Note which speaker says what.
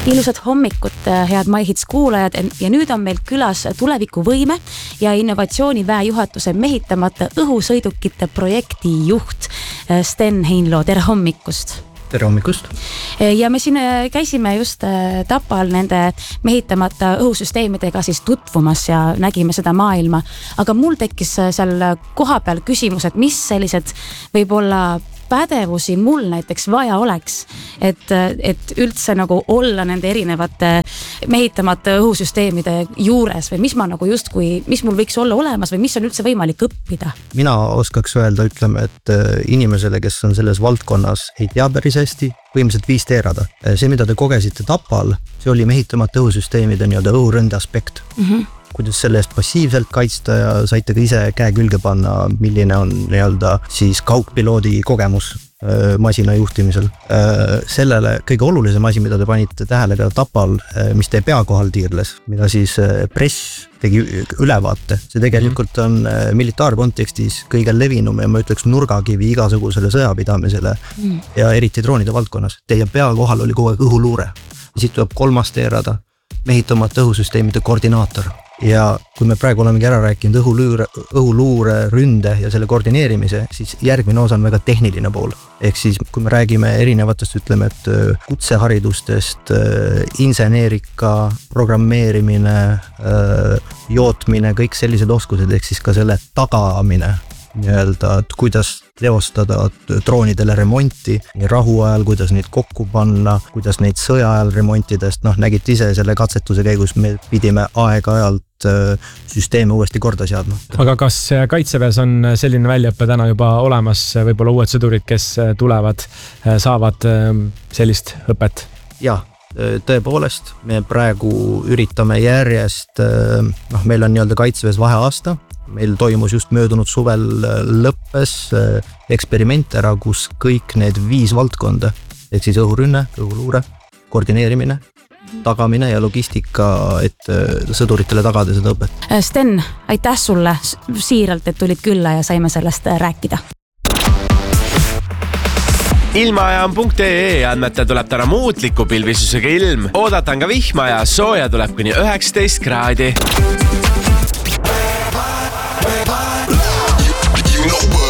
Speaker 1: Ilusat hommikut, head MyHits kuulajad ja nüüd on meil külas tulevikuvõime ja innovatsiooni väejuhatuse mehitamata õhusõidukite projekti juht Sten Heinlo. Tere hommikust!
Speaker 2: Tere hommikust!
Speaker 1: Ja me siin käisime just Tapal nende mehitamata õhusüsteemidega siis tutvumas ja nägime seda maailma. Aga mul tekkis seal koha peal küsimus, et mis sellised võib-olla pädevusi mul näiteks vaja oleks, et üldse nagu olla nende erinevate mehitamata õhusüsteemide juures või mis ma nagu justkui, mis mul võiks olla olemas või mis on üldse võimalik õppida?
Speaker 2: Mina oskaks öelda, ütleme, et inimesele, kes on selles valdkonnas, ei tea päris hästi, põhimõtteliselt 5 teerada. See, mida te kogesite Tapal, see oli mehitamata õhusüsteemide nii-öelda õhuründe aspekt. Kuidas selle eest passiivselt kaitsta ja saite ka ise käe külge panna, milline on nii-öelda siis kaugpiloodi kogemus masina juhtimisel. Sellele kõige olulisem asi, mida te panite tähele ka Tapal, mis teie pea kohal tiirles, mida siis press tegi ülevaate. See tegelikult on militaarkontekstis kõige levinum ja ma ütleks nurgakivi igasugusele sõjapidamisele ja eriti droonide valdkonnas. Teie pea kohal oli kogu aeg õhuluure. Siit tuleb 3. teerada, mehitamata õhusüsteemide koordinaator. Ja kui me praegu olemegi ära rääkinud õhuluure ründe ja selle koordineerimise, siis järgmine osa on väga tehniline pool. Ehk siis kui me räägime erinevatest, ütleme, et kutseharidustest, inseneerika, programmeerimine, jootmine, kõik sellised oskused, ehk siis ka selle tagamine, nii-öelda, et kuidas teostada droonidele remonti nii rahu ajal, kuidas neid kokku panna, kuidas neid sõja ajal remontidest, nägite ise selle katsetuse käigus, me pidime aeg-ajalt süsteeme uuesti korda seadma.
Speaker 3: Aga kas Kaitseväes on selline väljaõppe täna juba olemas, võib-olla uued sõdurid, kes tulevad, saavad sellist õpet?
Speaker 2: Jah, tõepoolest, me praegu üritame järjest, meil on nii-öelda Kaitseväes vaheaasta, meil toimus just möödunud suvel lõppes eksperiment ära, kus kõik need 5 valdkonda, ehk siis õhurünne, õhuluure, koordineerimine, tagamine ja logistika, et sõduritele tagada seda õpet.
Speaker 1: Sten, aitäh sulle siiralt, et tulid külla ja saime sellest rääkida.
Speaker 4: Ilmaajaam.ee andmetel tuleb täna muutliku pilvisusega ilm. Oodataan ka vihma ja sooja tuleb kuni 19 kraadi. You know what?